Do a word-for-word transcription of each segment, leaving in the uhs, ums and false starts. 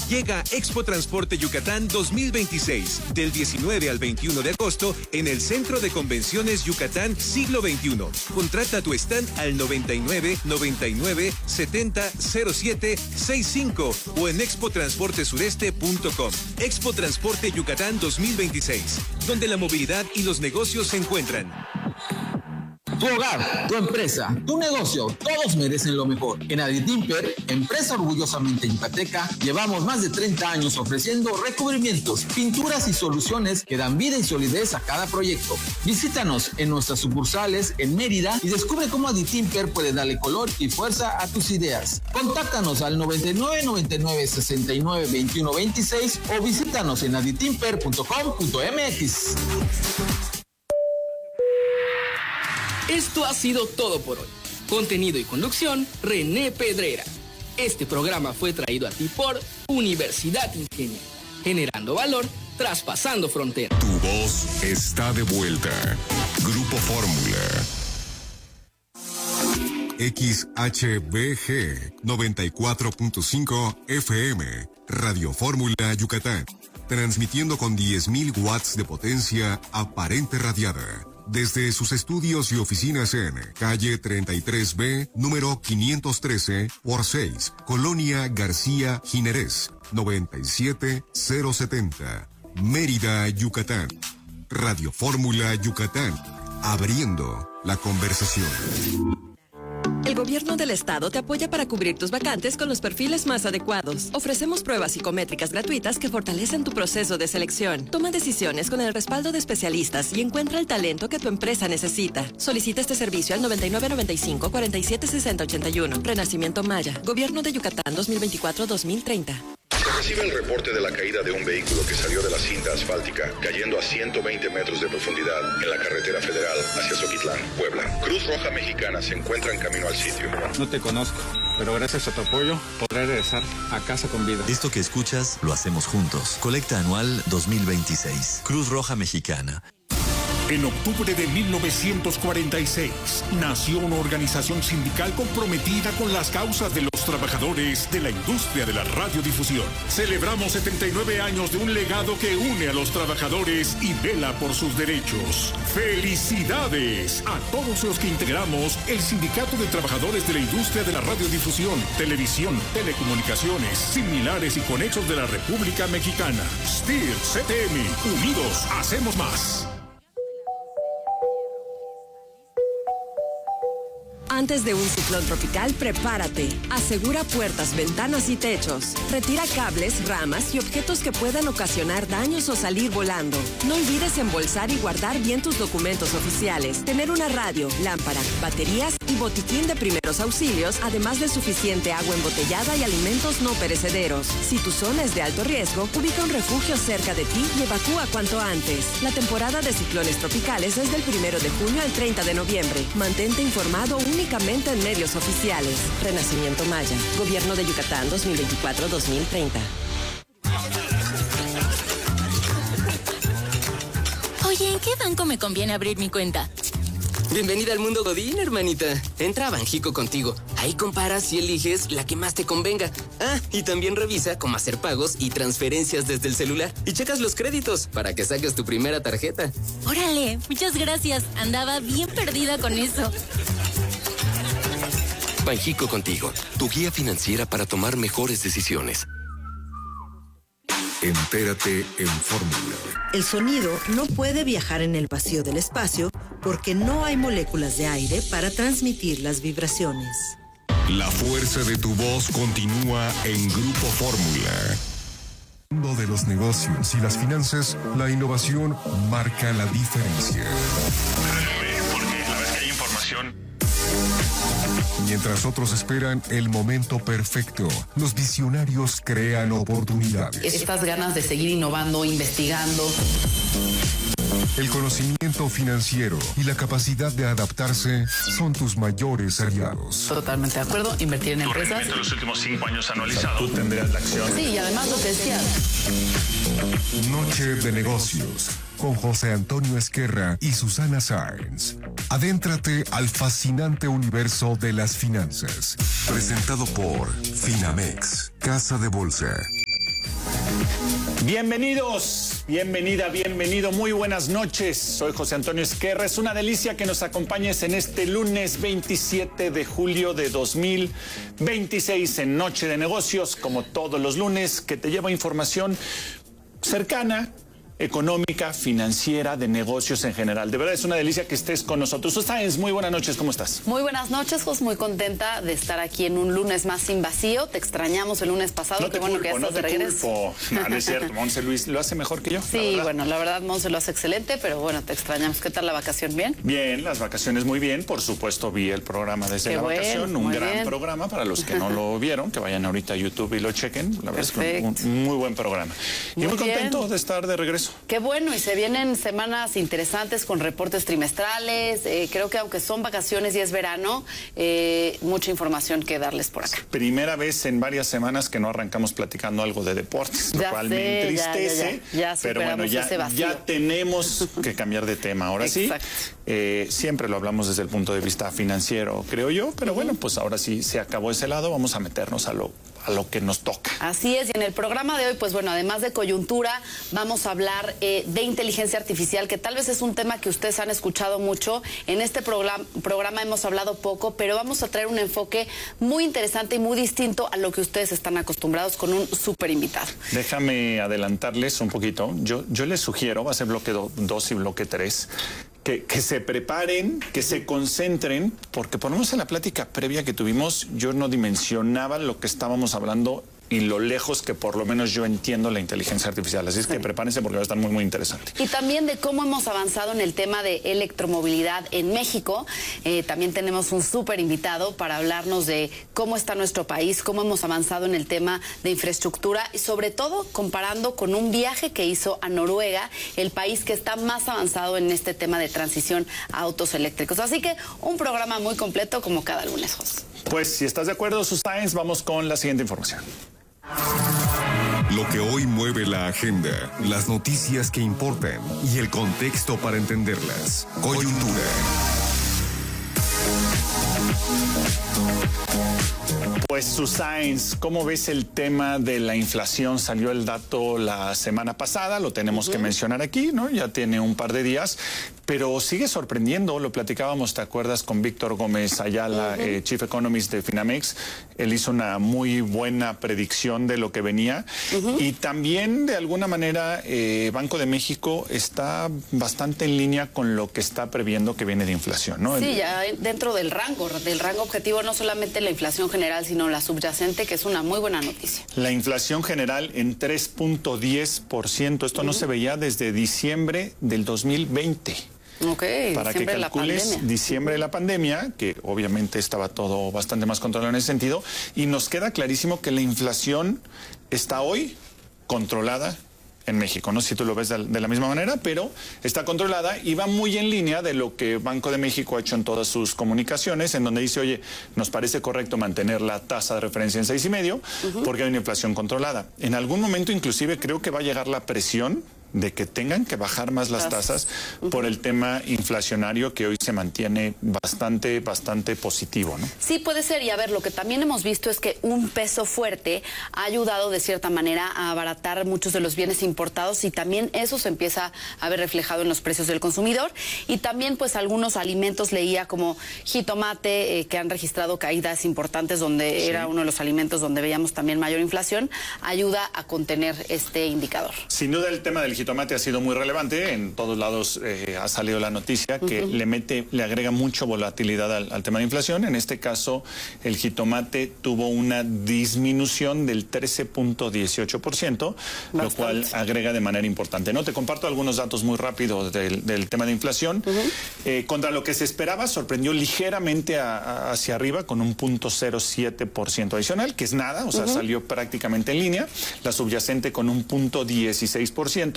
Llega Expo Transporte Yucatán dos mil veintiséis, del diecinueve al veintiuno de agosto, en el Centro de Convenciones Yucatán Siglo veintiuno. Contrata tu stand al noventa y nueve, noventa y nueve, setenta, cero siete, sesenta y cinco o en expo transporte sureste punto com. Expo Transporte Yucatán dos mil veintiséis, donde la movilidad y los negocios se encuentran. Tu hogar, tu empresa, tu negocio, todos merecen lo mejor. En Aditimper, empresa orgullosamente yucateca, llevamos más de treinta años ofreciendo recubrimientos, pinturas y soluciones que dan vida y solidez a cada proyecto. Visítanos en nuestras sucursales en Mérida y descubre cómo Aditimper puede darle color y fuerza a tus ideas. Contáctanos al noventa y nueve, noventa y nueve, sesenta y nueve, veintiuno, veintiséis o visítanos en aditimper punto com punto m x. Esto ha sido todo por hoy. Contenido y conducción, René Pedrera. Este programa fue traído a ti por Universidad Ingenio, generando valor, traspasando fronteras. Tu voz está de vuelta. Grupo Fórmula. X H B G noventa y cuatro punto cinco F M, Radio Fórmula Yucatán, transmitiendo con diez mil watts de potencia aparente radiada. Desde sus estudios y oficinas en calle treinta y tres B, número quinientos trece por seis, Colonia García Jiménez, noventa y siete mil setenta, Mérida, Yucatán. Radio Fórmula Yucatán, abriendo la conversación. El gobierno del estado te apoya para cubrir tus vacantes con los perfiles más adecuados. Ofrecemos pruebas psicométricas gratuitas que fortalecen tu proceso de selección. Toma decisiones con el respaldo de especialistas y encuentra el talento que tu empresa necesita. Solicita este servicio al noventa y nueve, noventa y cinco, cuarenta y siete, sesenta, ochenta y uno. Renacimiento Maya. Gobierno de Yucatán dos mil veinticuatro a dos mil treinta. Se recibe el reporte de la caída de un vehículo que salió de la cinta asfáltica, cayendo a ciento veinte metros de profundidad en la carretera federal hacia Zoquitlán, Puebla. Cruz Roja Mexicana se encuentra en camino al sitio. No te conozco, pero gracias a tu apoyo podré regresar a casa con vida. Esto que escuchas lo hacemos juntos. Colecta anual dos mil veintiséis. Cruz Roja Mexicana. En octubre de mil novecientos cuarenta y seis, nació una organización sindical comprometida con las causas de los trabajadores de la industria de la radiodifusión. Celebramos setenta y nueve años de un legado que une a los trabajadores y vela por sus derechos. ¡Felicidades a todos los que integramos el Sindicato de Trabajadores de la Industria de la Radiodifusión, Televisión, Telecomunicaciones, Similares y Conexos de la República Mexicana! S T I R, C T M, unidos hacemos más. Antes de un ciclón tropical, prepárate. Asegura puertas, ventanas y techos. Retira cables, ramas y objetos que puedan ocasionar daños o salir volando. No olvides embolsar y guardar bien tus documentos oficiales. Tener una radio, lámpara, baterías y botiquín de primeros auxilios, además de suficiente agua embotellada y alimentos no perecederos. Si tu zona es de alto riesgo, ubica un refugio cerca de ti y evacúa cuanto antes. La temporada de ciclones tropicales es del primero de junio al treinta de noviembre. Mantente informado únicamente en medios oficiales. Renacimiento Maya. Gobierno de Yucatán dos mil veinticuatro a dos mil treinta. Oye, ¿en qué banco me conviene abrir mi cuenta? Bienvenida al mundo Godín, hermanita. Entra a Banjico Contigo. Ahí comparas y eliges la que más te convenga. Ah, y también revisa cómo hacer pagos y transferencias desde el celular. Y checas los créditos para que saques tu primera tarjeta. Órale, muchas gracias. Andaba bien perdida con eso. Banjico Contigo, tu guía financiera para tomar mejores decisiones. Entérate en Fórmula. El sonido no puede viajar en el vacío del espacio porque no hay moléculas de aire para transmitir las vibraciones. La fuerza de tu voz continúa en Grupo Fórmula. En el mundo de los negocios y las finanzas, la innovación marca la diferencia. Porque a ver que hay información. Mientras otros esperan el momento perfecto, los visionarios crean oportunidades. Estas ganas de seguir innovando, investigando. El conocimiento financiero y la capacidad de adaptarse son tus mayores aliados. Totalmente de acuerdo, invertir en Tu empresas. rendimiento en los últimos cinco años anualizado. Tú tendrías la acción. Sí, y además lo que decías. Noche de negocios con José Antonio Esquerra y Susana Sáenz. Adéntrate al fascinante universo de las finanzas. Presentado por Finamex, Casa de Bolsa. Bienvenidos, bienvenida, bienvenido, muy buenas noches. Soy José Antonio Esquerra. Es una delicia que nos acompañes en este lunes veintisiete de julio de dos mil veintiséis en Noche de Negocios, como todos los lunes, que te lleva información cercana, económica, financiera, de negocios en general. De verdad es una delicia que estés con nosotros. Sáenz, muy buenas noches, ¿cómo estás? Muy buenas noches, Jos, muy contenta de estar aquí en un lunes más sin vacío. Te extrañamos el lunes pasado, no qué bueno culpo, que ya estás no de regreso. Culpo. No, no es cierto, Monse Luis lo hace mejor que yo. Sí, la bueno, la verdad Monse lo hace excelente, pero bueno, te extrañamos. ¿Qué tal la vacación? ¿Bien? Bien, las vacaciones muy bien. Por supuesto, vi el programa desde qué la bueno, vacación, un gran bien. programa. Para los que no lo vieron, que vayan ahorita a YouTube y lo chequen. La verdad Perfecto. Es que un, un muy buen programa. Y muy, muy contento de estar de regreso. Qué bueno, y se vienen semanas interesantes con reportes trimestrales. Eh, creo que aunque son vacaciones y es verano, eh, mucha información que darles por acá. Primera vez en varias semanas que no arrancamos platicando algo de deportes, lo ya cual sé, me entristece. Ya, ya, ya. Ya pero bueno, ya, ya tenemos que cambiar de tema. Ahora Exacto. sí, eh, siempre lo hablamos desde el punto de vista financiero, creo yo, pero uh-huh. bueno, pues ahora sí se acabó ese lado, vamos a meternos a lo a lo que nos toca. Así es, y en el programa de hoy, pues bueno, además de coyuntura, vamos a hablar eh, de inteligencia artificial, que tal vez es un tema que ustedes han escuchado mucho. En este programa, programa hemos hablado poco, pero vamos a traer un enfoque muy interesante y muy distinto a lo que ustedes están acostumbrados con un súper invitado. Déjame adelantarles un poquito. Yo, yo les sugiero, va a ser bloque dos y bloque tres, Que, que se preparen, que se concentren, porque por lo menos en la plática previa que tuvimos, yo no dimensionaba lo que estábamos hablando y lo lejos que por lo menos yo entiendo la inteligencia artificial. Así es que prepárense porque va a estar muy, muy interesante. Y también de cómo hemos avanzado en el tema de electromovilidad en México. Eh, también tenemos un súper invitado para hablarnos de cómo está nuestro país, cómo hemos avanzado en el tema de infraestructura y sobre todo comparando con un viaje que hizo a Noruega, el país que está más avanzado en este tema de transición a autos eléctricos. Así que un programa muy completo como cada lunes, Jos. Pues si estás de acuerdo, Sáenz, vamos con la siguiente información. Lo que hoy mueve la agenda, las noticias que importan y el contexto para entenderlas. Coyuntura. Pues Sáenz, ¿cómo ves el tema de la inflación? Salió el dato la semana pasada, lo tenemos uh-huh. que mencionar aquí, ¿no? Ya tiene un par de días, pero sigue sorprendiendo, lo platicábamos, ¿te acuerdas? Con Víctor Gómez Ayala, uh-huh. eh, Chief Economist de Finamex. Él hizo una muy buena predicción de lo que venía uh-huh. y también de alguna manera eh, Banco de México está bastante en línea con lo que está previendo que viene de inflación, ¿no? Sí, ya dentro del rango, del rango objetivo, no solamente la inflación general, sino la subyacente, que es una muy buena noticia. La inflación general en tres punto diez por ciento, esto uh-huh. no se veía desde diciembre del dos mil veinte. Ok, para que calcules diciembre de la pandemia, que obviamente estaba todo bastante más controlado en ese sentido, y nos queda clarísimo que la inflación está hoy controlada en México. No sé si tú lo ves de, de la misma manera, pero está controlada y va muy en línea de lo que Banco de México ha hecho en todas sus comunicaciones, en donde dice, oye, nos parece correcto mantener la tasa de referencia en seis y medio, uh-huh. porque hay una inflación controlada. En algún momento, inclusive, creo que va a llegar la presión de que tengan que bajar más las tasas uh-huh. por el tema inflacionario que hoy se mantiene bastante, bastante positivo, ¿no? Sí, puede ser. Y a ver, lo que también hemos visto es que un peso fuerte ha ayudado de cierta manera a abaratar muchos de los bienes importados y también eso se empieza a ver reflejado en los precios del consumidor. Y también, pues, algunos alimentos leía como jitomate, eh, que han registrado caídas importantes, donde sí. era uno de los alimentos donde veíamos también mayor inflación, ayuda a contener este indicador. Sin duda el tema del jitomate jitomate ha sido muy relevante, en todos lados eh, ha salido la noticia que uh-huh. le mete, le agrega mucho volatilidad al, al tema de inflación. En este caso, el jitomate tuvo una disminución del trece punto dieciocho por ciento, lo cual agrega de manera importante. No, te comparto algunos datos muy rápidos del, del tema de inflación. Uh-huh. Eh, contra lo que se esperaba, sorprendió ligeramente a, a, hacia arriba con un punto cero siete por ciento adicional, que es nada, o sea, uh-huh. salió prácticamente en línea. La subyacente con un punto dieciséis por ciento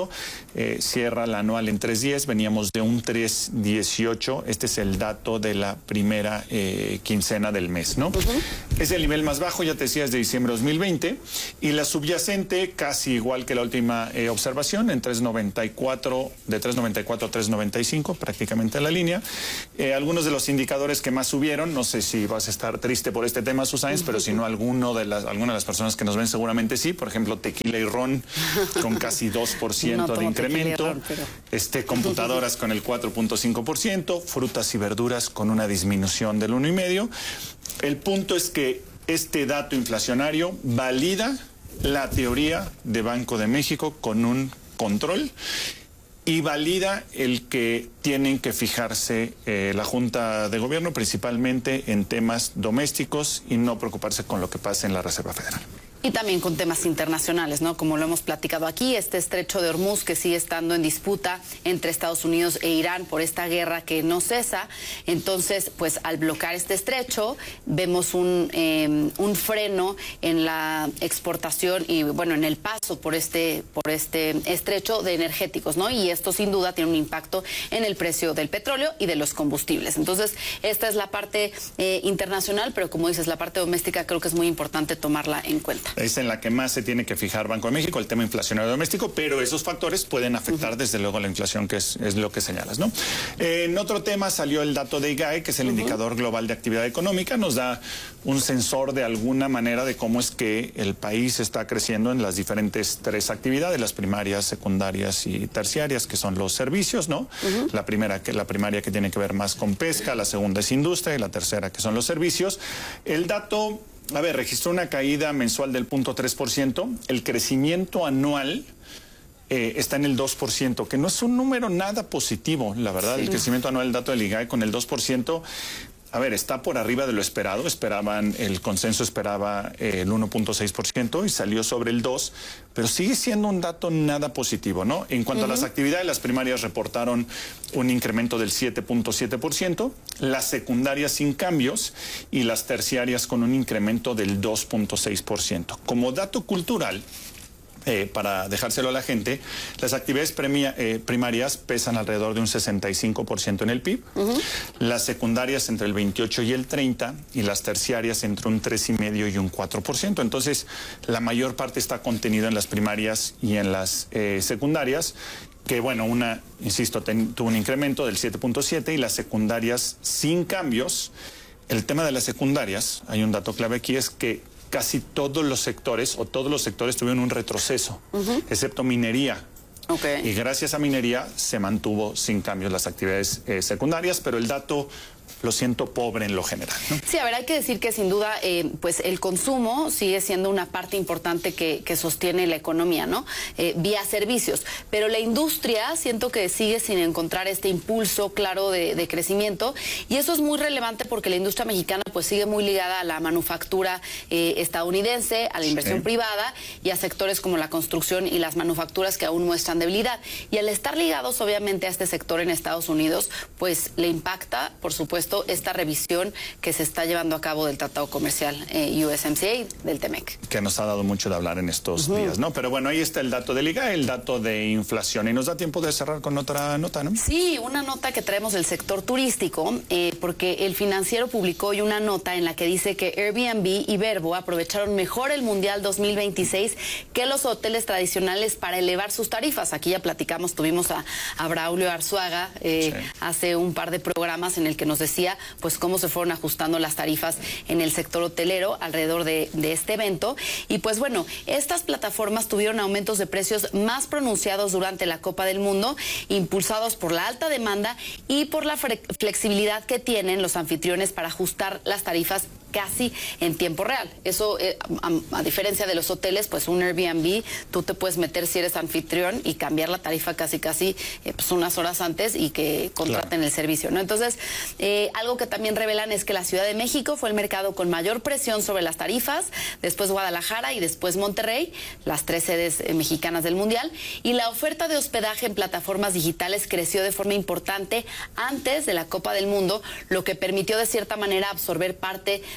ciento, eh, cierra la anual en tres diez, veníamos de un tres dieciocho, este es el dato de la primera eh, quincena del mes, ¿no? Uh-huh. Es el nivel más bajo, ya te decía, es de diciembre de dos mil veinte, y la subyacente casi igual que la última eh, observación, en tres noventa y cuatro, de tres noventa y cuatro a tres noventa y cinco, prácticamente en la línea. Eh, algunos de los indicadores que más subieron, no sé si vas a estar triste por este tema, Susana, pero si no, alguno de las, alguna de las personas que nos ven seguramente sí. Por ejemplo, tequila y ron con casi dos por ciento no de incremento, ron, pero... este, computadoras con el cuatro punto cinco por ciento, frutas y verduras con una disminución del uno coma cinco por ciento. El punto es que este dato inflacionario valida la teoría de Banco de México con un control y valida el que tienen que fijarse eh, la Junta de Gobierno principalmente en temas domésticos y no preocuparse con lo que pasa en la Reserva Federal. Y también con temas internacionales, ¿no? Como lo hemos platicado aquí, este estrecho de Hormuz que sigue estando en disputa entre Estados Unidos e Irán por esta guerra que no cesa. Entonces, pues al bloquear este estrecho, vemos un, eh, un freno en la exportación y, bueno, en el paso por este, por este estrecho de energéticos, ¿no? Y esto sin duda tiene un impacto en el precio del petróleo y de los combustibles. Entonces, esta es la parte eh, internacional, pero como dices, la parte doméstica creo que es muy importante tomarla en cuenta. Es en la que más se tiene que fijar Banco de México, el tema inflacionario doméstico, pero esos factores pueden afectar uh-huh. desde luego la inflación, que es, es lo que señalas, ¿no? Eh, en otro tema salió el dato de I G A E, que es el uh-huh. indicador global de actividad económica, nos da un sensor de alguna manera de cómo es que el país está creciendo en las diferentes tres actividades, las primarias, secundarias y terciarias, que son los servicios, ¿no? Uh-huh. La primera, que la primaria que tiene que ver más con pesca, la segunda es industria y la tercera que son los servicios. El dato... A ver, registró una caída mensual del cero punto tres por ciento. El crecimiento anual eh, está en el dos por ciento, que no es un número nada positivo, la verdad. Sí. El crecimiento anual, el dato del I G A E con el dos por ciento, a ver, está por arriba de lo esperado. Esperaban, el consenso esperaba eh, el uno punto seis por ciento y salió sobre el dos por ciento, pero sigue siendo un dato nada positivo, ¿no? En cuanto uh-huh. a las actividades, las primarias reportaron un incremento del siete punto siete por ciento, las secundarias sin cambios y las terciarias con un incremento del dos punto seis por ciento. Como dato cultural, Eh, para dejárselo a la gente, las actividades premia, eh, primarias pesan alrededor de un sesenta y cinco por ciento en el P I B, uh-huh. las secundarias entre el veintiocho y el treinta y las terciarias entre un tres coma cinco y un cuatro por ciento. Entonces, la mayor parte está contenida en las primarias y en las eh, secundarias, que bueno, una, insisto, ten, tuvo un incremento del siete punto siete y las secundarias sin cambios. El tema de las secundarias, hay un dato clave aquí, es que casi todos los sectores o todos los sectores tuvieron un retroceso, uh-huh. excepto minería. Okay. Y gracias a minería se mantuvo sin cambios las actividades eh, secundarias, pero el dato, lo siento, pobre en lo general, ¿no? Sí, a ver, hay que decir que sin duda, eh, pues el consumo sigue siendo una parte importante que, que sostiene la economía, ¿no? Eh, vía servicios. Pero la industria siento que sigue sin encontrar este impulso claro de, de crecimiento, y eso es muy relevante porque la industria mexicana pues sigue muy ligada a la manufactura eh, estadounidense, a la inversión sí. privada y a sectores como la construcción y las manufacturas que aún muestran debilidad. Y al estar ligados obviamente a este sector en Estados Unidos, pues le impacta, por supuesto, esta revisión que se está llevando a cabo del Tratado Comercial eh, U S M C A del T M E C. Que nos ha dado mucho de hablar en estos uh-huh. días, ¿no? Pero bueno, ahí está el dato del I G A E, el dato de inflación. Y nos da tiempo de cerrar con otra nota, ¿no? Sí, una nota que traemos del sector turístico, eh, porque el Financiero publicó hoy una nota en la que dice que Airbnb y Vrbo aprovecharon mejor el Mundial dos mil veintiséis que los hoteles tradicionales para elevar sus tarifas. Aquí ya platicamos, tuvimos a, a Braulio Arzuaga eh, sí. hace un par de programas en el que nos decía pues cómo se fueron ajustando las tarifas en el sector hotelero alrededor de, de este evento. Y pues bueno, estas plataformas tuvieron aumentos de precios más pronunciados durante la Copa del Mundo, impulsados por la alta demanda y por la flexibilidad que tienen los anfitriones para ajustar las tarifas casi en tiempo real. Eso, eh, a, a diferencia de los hoteles, pues un Airbnb, tú te puedes meter si eres anfitrión y cambiar la tarifa casi casi eh, pues unas horas antes y que contraten claro. el servicio, ¿no? Entonces, eh, algo que también revelan es que la Ciudad de México fue el mercado con mayor presión sobre las tarifas, después Guadalajara y después Monterrey, las tres sedes eh, mexicanas del Mundial, y la oferta de hospedaje en plataformas digitales creció de forma importante antes de la Copa del Mundo, lo que permitió de cierta manera absorber parte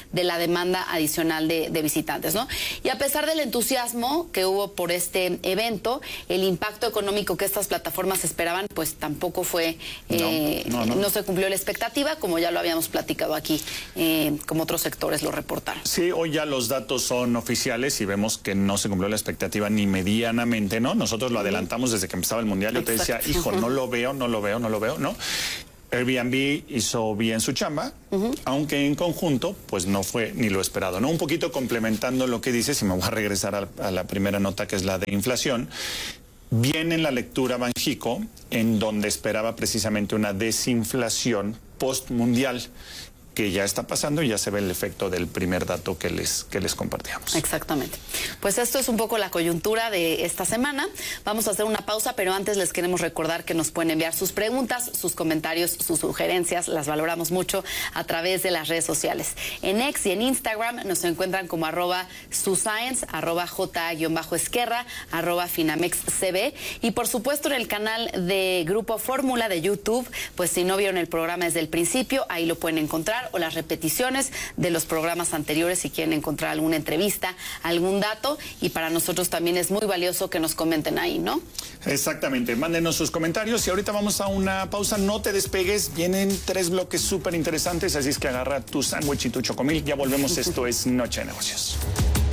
de la demanda adicional de, de visitantes, ¿no? Y a pesar del entusiasmo que hubo por este evento, el impacto económico que estas plataformas esperaban, pues tampoco fue, eh, no, no, no. no se cumplió la expectativa, como ya lo habíamos platicado aquí, eh, como otros sectores lo reportaron. Sí, hoy ya los datos son oficiales y vemos que no se cumplió la expectativa ni medianamente, ¿no? Nosotros lo adelantamos desde que empezaba el Mundial. Yo Exacto. te decía, hijo, no lo veo, no lo veo, no lo veo, ¿no? Airbnb hizo bien su chamba, uh-huh. aunque en conjunto, pues no fue ni lo esperado, ¿no? Un poquito complementando lo que dices, y me voy a regresar a, a la primera nota, que es la de inflación. Viene en la lectura Banxico, en donde esperaba precisamente una desinflación post-mundial, que ya está pasando y ya se ve el efecto del primer dato que les, que les compartíamos. Exactamente. Pues esto es un poco la coyuntura de esta semana. Vamos a hacer una pausa, pero antes les queremos recordar que nos pueden enviar sus preguntas, sus comentarios, sus sugerencias. Las valoramos mucho a través de las redes sociales. En X y en Instagram nos encuentran como arroba suscience, arroba j-esquerra, arroba finamexcb. Y por supuesto en el canal de Grupo Fórmula de YouTube, pues si no vieron el programa desde el principio, ahí lo pueden encontrar, o las repeticiones de los programas anteriores si quieren encontrar alguna entrevista, algún dato, y para nosotros también es muy valioso que nos comenten ahí, ¿no? Exactamente, mándenos sus comentarios y ahorita vamos a una pausa, no te despegues, vienen tres bloques súper interesantes, así es que agarra tu sándwich y tu chocomil, ya volvemos, esto es Noche de Negocios.